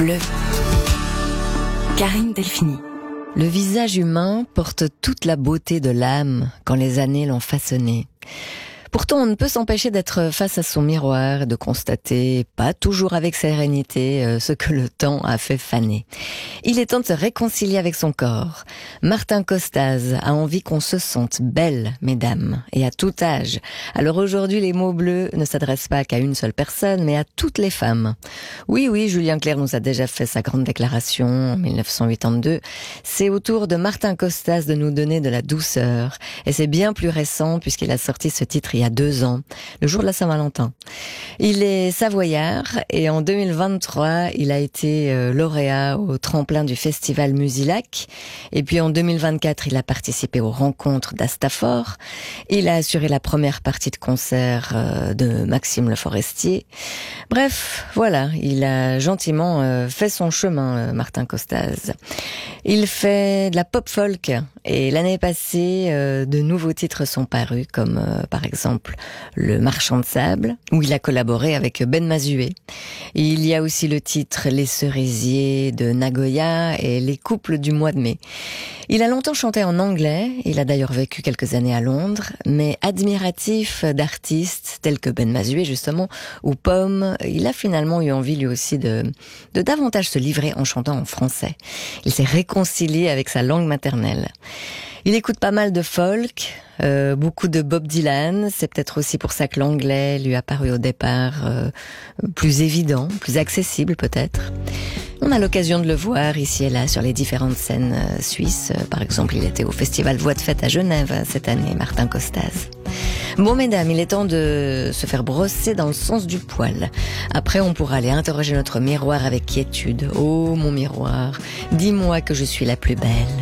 Bleu. Karine Delphini. Le visage humain porte toute la beauté de l'âme quand les années l'ont façonné. Pourtant, on ne peut s'empêcher d'être face à son miroir et de constater, pas toujours avec sérénité, ce que le temps a fait faner. Il est temps de se réconcilier avec son corps. Martin Costaz a envie qu'on se sente belle, mesdames, et à tout âge. Alors aujourd'hui, les mots bleus ne s'adressent pas qu'à une seule personne, mais à toutes les femmes. Oui, Julien Clerc nous a déjà fait sa grande déclaration en 1982. C'est au tour de Martin Costaz de nous donner de la douceur. Et c'est bien plus récent puisqu'il a sorti ce titre il y a 2 ans, le jour de la Saint-Valentin. Il est savoyard et en 2023, il a été lauréat au tremplin du festival Musilac. Et puis en 2024, il a participé aux rencontres d'Astafor. Il a assuré la première partie de concert de Maxime Le Forestier. Bref, voilà, il a gentiment fait son chemin, Martin Costaz. Il fait de la pop folk et l'année passée, de nouveaux titres sont parus comme par exemple Le Marchand de Sable, où il a collaboré avec Ben Mazué. Et il y a aussi le titre Les Cerisiers de Nagoya et Les Couples du mois de mai. Il a longtemps chanté en anglais, il a d'ailleurs vécu quelques années à Londres, mais admiratif d'artistes tels que Ben Mazué justement, ou Pomme, il a finalement eu envie lui aussi de davantage se livrer en chantant en français. Il s'est réconcilié avec sa langue maternelle. Il écoute pas mal de folk, beaucoup de Bob Dylan. C'est peut-être aussi pour ça que l'anglais lui a paru au départ plus évident, plus accessible peut-être. On a l'occasion de le voir ici et là sur les différentes scènes suisses. Par exemple, il était au festival Voix de Fête à Genève cette année, Martin Costaz. Bon, mesdames, il est temps de se faire brosser dans le sens du poil. Après, on pourra aller interroger notre miroir avec quiétude. Oh, mon miroir, dis-moi que je suis la plus belle.